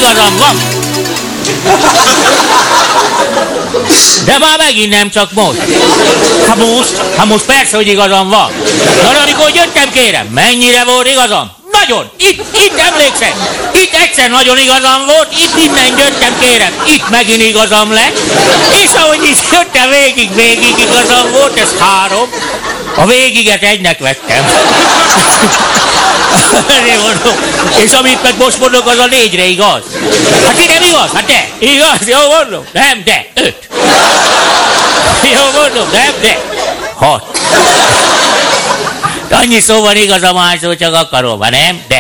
igazam van. De már megint nem, csak most. Ha most persze, hogy igazam van. Na, amikor jöttem, kérem, mennyire volt igazam? Nagyon! Itt emlékszem! Itt egyszer nagyon igazam volt, itt innen jöttem, kérem, itt megint igazam lett, és ahogy is jöttem végig igazam volt, ez 3, a végiget 1-nek vettem. És amit meg most mondok, az a 4-re igaz. Hát igen, igaz? Hát de, igaz, jó mondom? Nem, de, 5. Jó mondom, nem, de, 6. Annyi szó van igazam, hányszor csak akarom, ha nem, de.